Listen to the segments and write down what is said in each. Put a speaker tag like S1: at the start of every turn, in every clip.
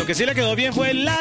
S1: Lo que sí le quedó bien fue la.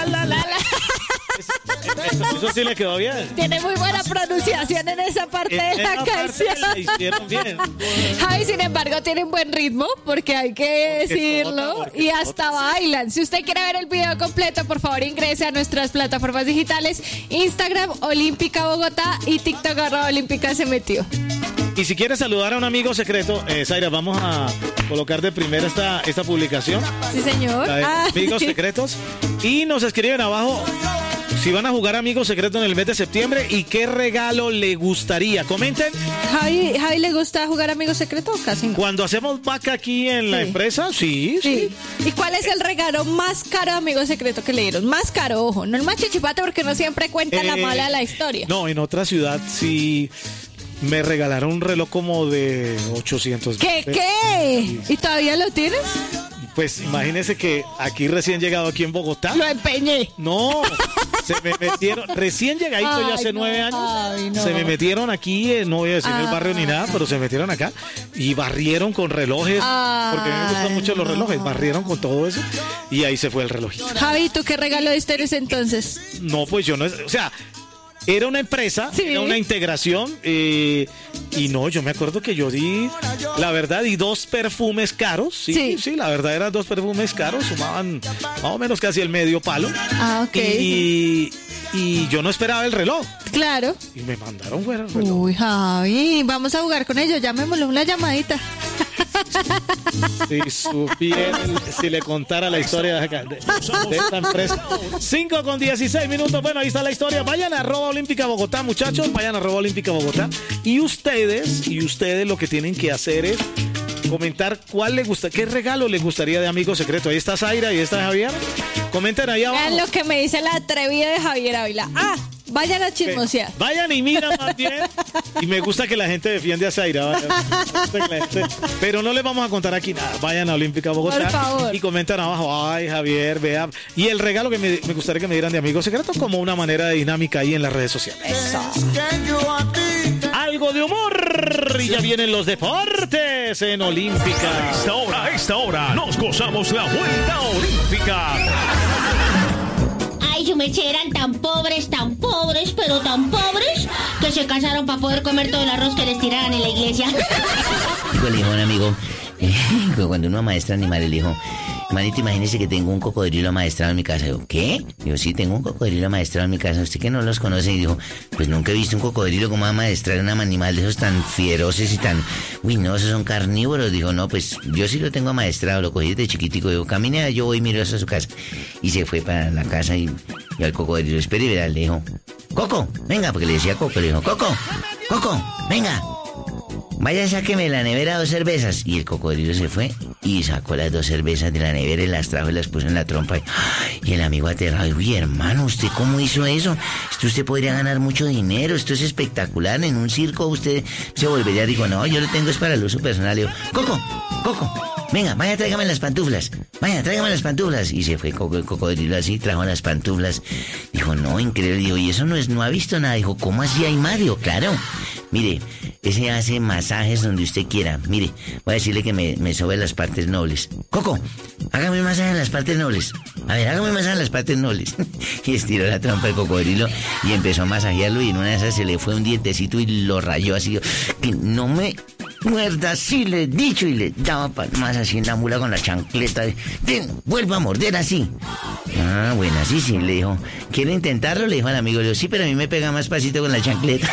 S1: Eso sí le quedó bien.
S2: Tiene muy buena pronunciación en esa parte de la canción.
S1: La hicieron bien.
S2: Javi, sin embargo, tiene un buen ritmo, porque hay que decirlo. Y hasta bailan. Si usted quiere ver el video completo, por favor ingrese a nuestras plataformas digitales: Instagram, Olímpica Bogotá, y TikTok, @Olímpica se metió.
S1: Y si quieres saludar a un amigo secreto, Zaira, vamos a colocar de primera esta publicación.
S2: Sí, señor.
S1: Amigos secretos. Y nos escriben abajo si van a jugar Amigos Secretos en el mes de septiembre y qué regalo le gustaría. Comenten.
S2: ¿Javi le gusta jugar Amigos Secretos o casi no?
S1: Cuando hacemos vaca aquí en la empresa, sí.
S2: ¿Y cuál es el regalo más caro de Amigos Secretos que le dieron? Más caro, ojo, no el más chichipate, porque no siempre cuenta la mala de la historia.
S1: No, en otra ciudad sí me regalaron un reloj como de 800.
S2: ¿Qué? ¿Y todavía lo tienes?
S1: Pues imagínese que aquí recién llegado aquí en Bogotá.
S2: Lo empeñé.
S1: No, se me metieron, recién llegadito ya hace 9 años, se me metieron aquí, no voy a decir el barrio ni nada, pero se metieron acá y barrieron con relojes, porque a mí me gustan mucho los relojes, barrieron con todo eso y ahí se fue el relojito.
S2: Javi, ¿tú qué regalo diste entonces?
S1: No, pues yo no, o sea, era una empresa, era una integración, y no, yo me acuerdo que yo di 2 perfumes caros, sí, la verdad eran 2 perfumes caros, sumaban más o menos casi el medio palo.
S2: Ok.
S1: Y yo no esperaba el reloj.
S2: Claro.
S1: Y me mandaron fuera el reloj.
S2: Uy, Javi, vamos a jugar con ellos, llamémosle una llamadita.
S1: Si supieran, si le contara la historia de esta empresa. 5:16. Bueno, ahí está la historia. Vayan a @Olímpica Bogotá, muchachos. Vayan a @Olímpica Bogotá. Y ustedes lo que tienen que hacer es comentar qué regalo les gustaría de Amigo Secreto. Ahí está Zaira, ahí está Javier. Comenten ahí abajo.
S2: Vean lo que me dice la atrevida de Javier Ávila. Vayan a chismosear.
S1: Vayan y miran más bien. Y me gusta que la gente defiende a Zaira. Pero no les vamos a contar aquí nada. Vayan a Olímpica Bogotá.
S2: Por favor.
S1: Y comentan abajo. Ay, Javier, vea. Y el regalo que me gustaría que me dieran de Amigos Secretos como una manera de dinámica ahí en las redes sociales.
S2: Eso.
S1: Algo de humor. Y ya vienen los deportes en Olímpica.
S3: A esta hora nos gozamos la vuelta olímpica.
S4: Ay, su merced, eran tan pobres, pero tan pobres, que se casaron para poder comer todo el arroz que les tiraran en la iglesia.
S5: Le dijo un amigo, cuando uno amaestra animales, le dijo: Manito, imagínese que tengo un cocodrilo amaestrado en mi casa. Yo, ¿qué? Digo, sí, tengo un cocodrilo amaestrado en mi casa. ¿Usted que no los conoce? Y dijo, pues nunca he visto un cocodrilo como amaestrar un animal de esos tan feroces y tan... Uy, no, esos son carnívoros. Dijo, no, pues yo sí lo tengo amaestrado, lo cogí desde chiquitico. Digo, camine, yo voy y miro eso a su casa. Y se fue para la casa y al cocodrilo, espere y verá, le dijo, Coco, venga, porque le decía Coco, le dijo, Coco, venga. Vaya, sáqueme de la nevera 2 cervezas. Y el cocodrilo se fue y sacó las 2 cervezas de la nevera y las trajo y las puso en la trompa. Y el amigo aterrado, uy, hermano, ¿usted cómo hizo eso? Usted podría ganar mucho dinero, esto es espectacular. En un circo usted se volvería, dijo, no, yo lo tengo es para el uso personal. Le digo, Coco, venga, vaya, tráigame las pantuflas. Y se fue el cocodrilo así, trajo las pantuflas. Dijo, no, increíble. Dijo, y eso no ha visto nada. Dijo, ¿cómo así hay Mario? Claro. Mire, ese hace masajes donde usted quiera. Mire, voy a decirle que me sobe las partes nobles. Coco, hágame un masaje en las partes nobles. A ver, hágame un masaje en las partes nobles. Y estiró la trompa del cocodrilo y empezó a masajearlo, y en una de esas se le fue un dientecito y lo rayó así. Que no me muerda, así le he dicho, y le daba más así en la mula con la chancleta. Vuelva a morder así. Ah, bueno, sí, le dijo. ¿Quiere intentarlo? Le dijo al amigo. Le dijo, sí, pero a mí me pega más pasito con la chancleta.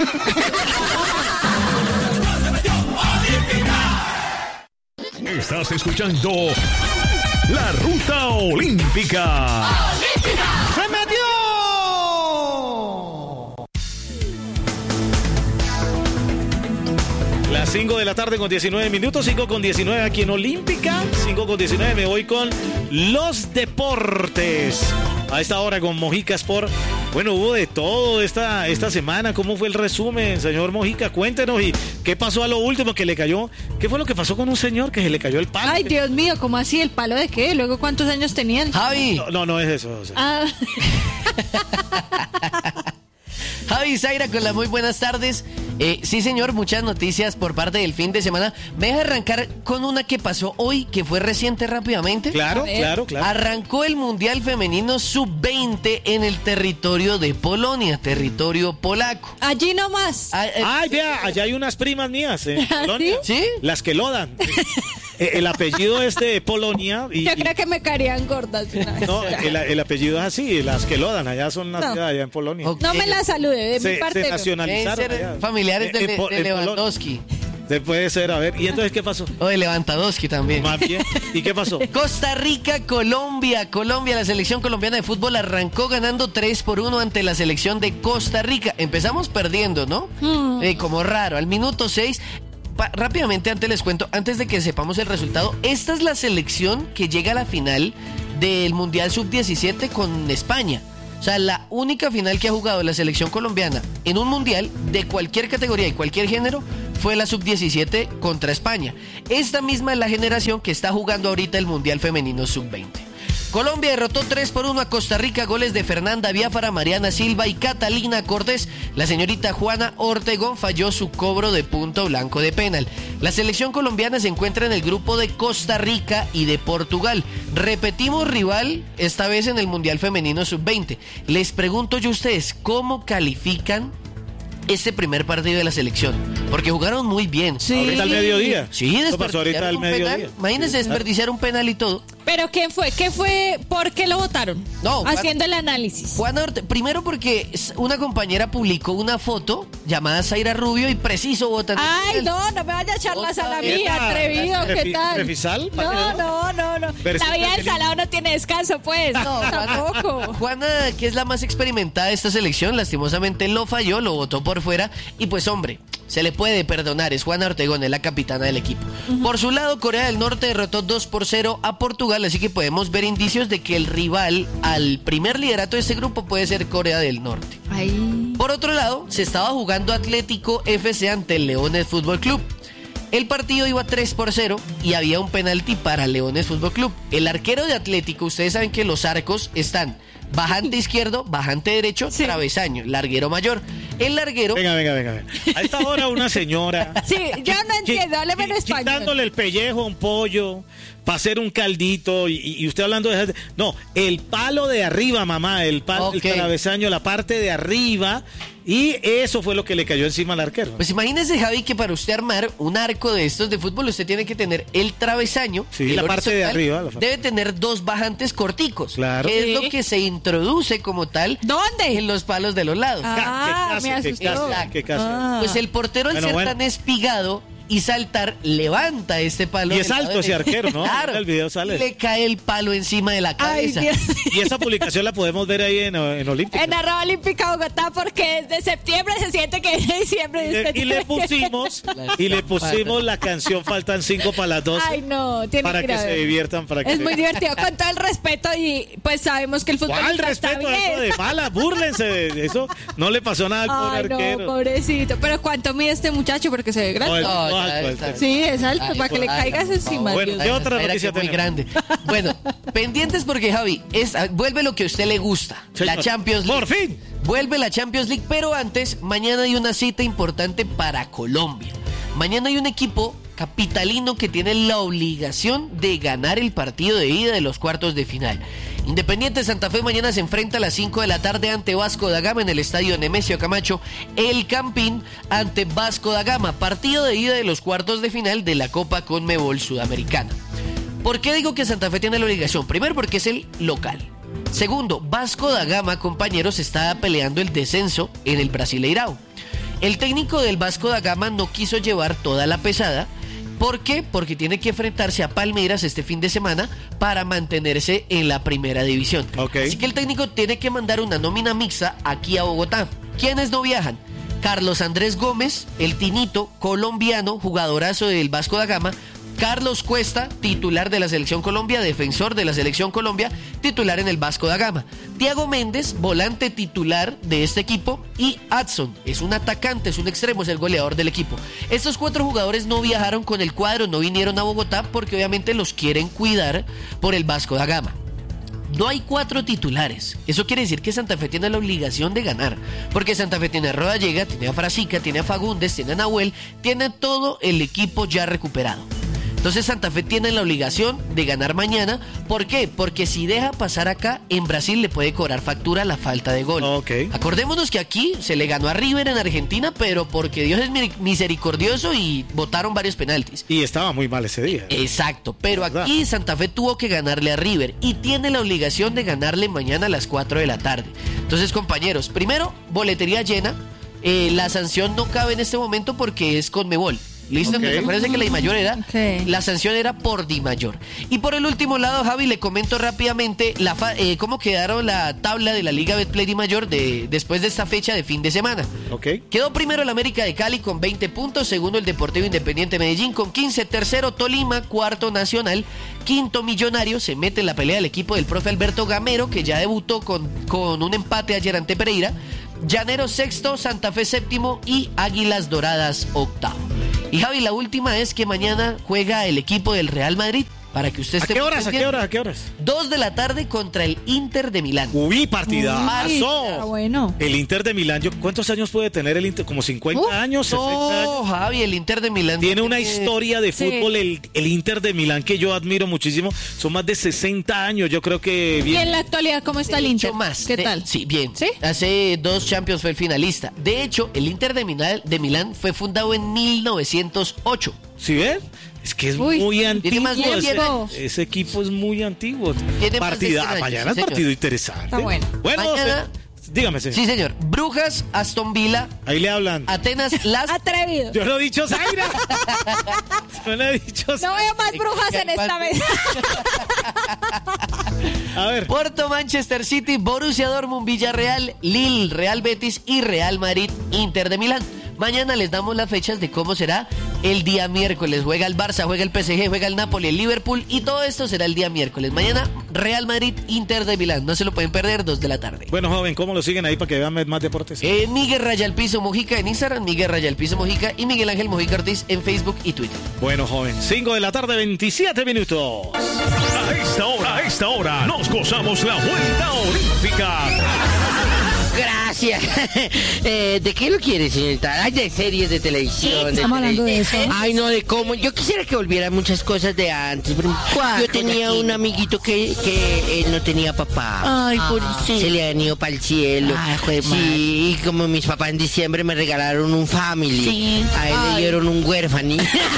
S3: Estás escuchando La Ruta Olímpica.
S1: ¡Se metió! Las 5 de la tarde con 19 minutos, 5:19 aquí en Olímpica. 5:19, me voy con los deportes. A esta hora con Mojica Sport. Bueno, hubo de todo esta semana. ¿Cómo fue el resumen, señor Mojica? Cuéntenos. ¿Y qué pasó a lo último que le cayó? ¿Qué fue lo que pasó con un señor que se le cayó el palo?
S2: Ay, Dios mío, ¿cómo así? ¿El palo de qué? ¿Luego cuántos años tenían?
S6: Javi.
S1: No es eso. O sea.
S6: Javi Zaira con las muy buenas tardes. Sí, señor, muchas noticias por parte del fin de semana. Me deja arrancar con una que pasó hoy, que fue reciente rápidamente.
S1: Claro.
S6: Arrancó el Mundial Femenino Sub-20 en el territorio de Polonia, territorio polaco.
S2: Allí nomás.
S1: Vea, allá hay unas primas mías en Polonia.
S6: ¿Sí?
S1: Las que lodan. El apellido es de Polonia.
S2: Yo creo que me caerían gordas.
S1: No, el apellido es así, las que lodan, allá son nacidas allá en Polonia.
S6: Ok.
S2: No me la salude, de mi parte.
S1: Se
S2: no.
S1: nacionalizaron
S6: Deben ser
S1: allá.
S6: familiares de
S1: En
S6: Lewandowski.
S1: Puede ser, a ver. ¿Y entonces qué pasó?
S6: O de Lewandowski también.
S1: Más bien. ¿Y qué pasó?
S6: Costa Rica, Colombia, la selección colombiana de fútbol arrancó ganando 3-1 ante la selección de Costa Rica. Empezamos perdiendo, ¿no? Como raro, al minuto 6. Rápidamente, antes les cuento, antes de que sepamos el resultado, esta es la selección que llega a la final del Mundial Sub-17 con España. O sea, la única final que ha jugado la selección colombiana en un mundial de cualquier categoría y cualquier género fue la Sub-17 contra España. Esta misma es la generación que está jugando ahorita el Mundial Femenino Sub-20. Colombia derrotó 3-1 a Costa Rica, goles de Fernanda Biafara, Mariana Silva y Catalina Cortés. La señorita Juana Ortegón falló su cobro de punto blanco de penal. La selección colombiana se encuentra en el grupo de Costa Rica y de Portugal. Repetimos rival, esta vez en el Mundial Femenino Sub-20. Les pregunto yo a ustedes, ¿cómo califican este primer partido de la selección? Porque jugaron muy bien.
S2: Sí.
S1: Ahorita al mediodía.
S6: Sí,
S1: Eso pasó ahorita al
S6: desperdiciaron un penal.
S1: mediodía.
S6: Imagínense desperdiciar un penal y todo.
S2: ¿Pero quién fue? ¿Qué fue? ¿Por qué lo votaron?
S6: No,
S2: haciendo el análisis.
S6: Juana Ortegón, primero porque una compañera publicó una foto llamada Zaira Rubio y preciso votan.
S2: Ay, no me vaya a echar la sal a mí,
S1: Epa,
S2: atrevido, ¿qué tal?
S1: ¿Refisal?
S2: No. La vida del salado no tiene descanso, pues. No, tampoco.
S6: Juana, que es la más experimentada de esta selección, lastimosamente lo falló, lo votó por fuera y pues hombre, se le puede perdonar, es Juana Ortegón, es la capitana del equipo. Por su lado, Corea del Norte derrotó 2-0 a Portugal, así que podemos ver indicios de que el rival al primer liderato de este grupo puede ser Corea del Norte.
S2: Ay.
S6: Por otro lado, se estaba jugando Atlético FC ante el Leones Fútbol Club. El partido iba 3-0 y había un penalti para Leones Fútbol Club. El arquero de Atlético, ustedes saben que los arcos están bajante izquierdo, bajante derecho,
S2: sí,
S6: travesaño, larguero mayor. El larguero...
S1: Venga. A esta hora una señora...
S2: Sí, yo no entiendo, hábleme en español.
S1: Quitándole el pellejo a un pollo para hacer un caldito y usted hablando de... No, el palo de arriba, mamá, el travesaño, la parte de arriba, y eso fue lo que le cayó encima al arquero.
S6: Pues imagínese, Javi, que para usted armar un arco de estos de fútbol, usted tiene que tener el travesaño,
S1: sí, la parte de arriba.
S6: Debe tener dos bajantes corticos,
S1: claro,
S6: que
S2: sí,
S6: es lo que se introduce como tal.
S2: ¿Dónde?
S6: En los palos de los lados.
S2: Me asustó.
S1: ¿Qué casa?
S6: Pues el portero, al ser tan espigado y saltar, levanta este palo.
S1: Y es alto ese arquero, ¿no?
S6: Claro.
S1: El video sale.
S6: Le cae el palo encima de la cabeza.
S2: Ay,
S1: y esa publicación la podemos ver ahí en Olímpica.
S2: En @Olímpica Bogotá, porque desde septiembre se siente que es diciembre.
S1: Y le pusimos la canción Faltan 5 para las 12.
S2: Ay, no, tiene
S1: para que se diviertan.
S2: Es muy divertido, con todo el respeto, y pues sabemos que el fútbol
S1: ¿cuál respeto? Eso de mala, búrlense de eso. No le pasó nada al pobre arquero.
S2: No, pobrecito. Pero ¿cuánto mide este muchacho? Porque se ve grande.
S6: Está.
S2: Sí, es alto, para que le caigas encima.
S1: Bueno, ¿qué otra noticia
S6: muy
S1: tenemos?
S6: grande. Bueno, pendientes porque, Javi, vuelve lo que a usted le gusta,
S1: señor,
S6: la Champions League.
S1: ¡Por fin!
S6: Vuelve la Champions League, pero antes, mañana hay una cita importante para Colombia. Mañana hay un equipo capitalino que tiene la obligación de ganar el partido de ida de los cuartos de final. Independiente Santa Fe mañana se enfrenta a las 5 de la tarde ante Vasco da Gama en el estadio Nemesio Camacho. El Campín ante Vasco da Gama, partido de ida de los cuartos de final de la Copa Conmebol Sudamericana. ¿Por qué digo que Santa Fe tiene la obligación? Primero, porque es el local. Segundo, Vasco da Gama, compañeros, está peleando el descenso en el Brasileirao. El técnico del Vasco da Gama no quiso llevar toda la pesada. ¿Por qué? Porque tiene que enfrentarse a Palmeiras este fin de semana para mantenerse en la primera división.
S1: Okay.
S6: Así que el técnico tiene que mandar una nómina mixta aquí a Bogotá. ¿Quiénes no viajan? Carlos Andrés Gómez, el Tinito, colombiano, jugadorazo del Vasco da Gama. Carlos Cuesta, titular de la Selección Colombia, defensor de la Selección Colombia, titular en el Vasco da Gama. Thiago Méndez, volante titular de este equipo. Y Adson, es un atacante, es un extremo, es el goleador del equipo. Estos 4 jugadores no viajaron con el cuadro, no vinieron a Bogotá porque obviamente los quieren cuidar por el Vasco da Gama. no hay 4 titulares. Eso quiere decir que Santa Fe tiene la obligación de ganar. Porque Santa Fe tiene a Rodallega, tiene a Frasica, tiene a Fagundes, tiene a Nahuel, tiene todo el equipo ya recuperado. Entonces Santa Fe tiene la obligación de ganar mañana. ¿Por qué? Porque si deja pasar acá, en Brasil le puede cobrar factura la falta de gol.
S1: Okay.
S6: Acordémonos que aquí se le ganó a River en Argentina, pero porque Dios es misericordioso y botaron varios penaltis.
S1: Y estaba muy mal ese día.
S6: Exacto, pero aquí Santa Fe tuvo que ganarle a River y tiene la obligación de ganarle mañana a las 4 de la tarde. Entonces, compañeros, primero, boletería llena. La sanción no cabe en este momento porque es Conmebol. ¿Listo?
S1: Okay.
S6: Acuérdense que la Dimayor era,
S2: Okay.
S6: la sanción era por Dimayor. Y por el último lado, Javi, le comento rápidamente cómo quedaron la tabla de la Liga Betplay Dimayor después de esta fecha de fin de semana.
S1: Ok.
S6: Quedó primero el América de Cali con 20 puntos, segundo el Deportivo Independiente Medellín con 15, tercero Tolima, cuarto Nacional, quinto Millonario, se mete en la pelea el equipo del profe Alberto Gamero, que ya debutó con un empate ayer ante Pereira, Llanero sexto, Santa Fe séptimo y Águilas Doradas octavo. Y Javi, la última es que mañana juega el equipo del Real Madrid. Para que usted esté...
S1: ¿A qué horas?
S6: 2 de la tarde contra el Inter de Milán.
S1: Uy, partidazo.
S2: Está bueno.
S1: El Inter de Milán, ¿cuántos años puede tener el Inter? ¿Como 50 años, 60 años?
S6: No, Javi, el Inter de Milán...
S1: Tiene una historia de fútbol, el Inter de Milán, que yo admiro muchísimo. Son más de 60 años, yo creo que...
S2: ¿Y en la actualidad cómo está el Inter?
S6: Más.
S2: ¿Qué tal?
S6: Sí, bien.
S2: ¿Sí?
S6: Hace 2 Champions fue el finalista. De hecho, el Inter de Milán fue fundado en 1908.
S1: ¿Sí ven? Es que es
S2: Uy,
S1: muy
S6: tiene
S1: antiguo.
S6: más de 10 años.
S1: Ese equipo es muy antiguo.
S6: Tiene más de 100 años,
S1: Mañana
S6: sí,
S1: es partido
S6: señor.
S1: interesante.
S2: Está bueno.
S6: Mañana-
S1: dígame, señor.
S6: Sí, señor. Brujas, Aston Villa,
S1: Ahí le hablan.
S6: Atenas, Las...
S2: Atrevido.
S1: Yo lo he dicho, Zaira. Yo lo he dicho,
S2: No
S1: Zaira.
S2: veo más brujas en esta mesa.
S1: A ver.
S6: Porto, Manchester City, Borussia Dortmund, Villarreal, Lille, Real Betis y Real Madrid, Inter de Milán. Mañana les damos las fechas de cómo será el día miércoles. Juega el Barça, juega el PSG, juega el Napoli, el Liverpool y todo esto será el día miércoles. Mañana Real Madrid, Inter de Milán. No se lo pueden perder, 2 de la tarde.
S1: Bueno, joven, ¿cómo lo siguen ahí para que vean más deportes?
S6: Miguel Raya el Piso Mojica en Instagram, Miguel Raya el Piso Mojica y Miguel Ángel Mojica Ortiz en Facebook y Twitter.
S1: Bueno, joven, 5 de la tarde, 27 minutos.
S3: A esta hora, nos gozamos la vuelta olímpica.
S7: Gracias. ¿De qué lo quiere, señorita? Ay, de series de televisión.
S2: estamos hablando de eso.
S7: Ay, no, de cómo. Yo quisiera que volvieran muchas cosas de antes. Yo tenía un amiguito que él no tenía papá.
S4: Ay, pobrecito.
S7: Se le han ido para el cielo.
S4: Ay, jue madre.
S7: Sí, y como mis papás en diciembre me regalaron un family.
S4: Sí.
S7: A él le dieron un huérfano.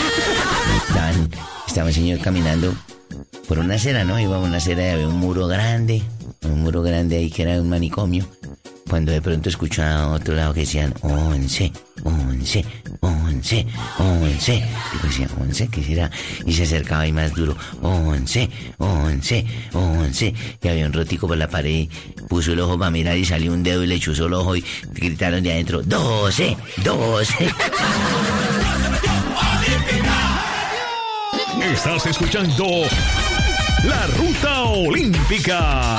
S5: Estaba el señor caminando por una acera, ¿no? Iba a una acera y había un muro grande ahí que era un manicomio. Cuando de pronto escuchó a otro lado que decían 11, 11, 11, 11. Y decía, 11, ¿qué será? Y se acercaba ahí más duro, 11, 11, 11. Y había un rotico por la pared, puso el ojo para mirar y salió un dedo y le chuzó el ojo y gritaron de adentro, 12, 12.
S3: Estás escuchando La Ruta Olímpica.